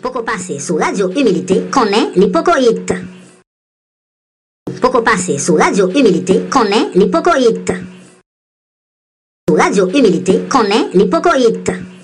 Poco passer sous Radio Humilité, connaît l'hypocoïte. Poco passer sous Radio Humilité, connaît l'hypocoïte. Sous Radio Humilité, connaît l'hypocoïte.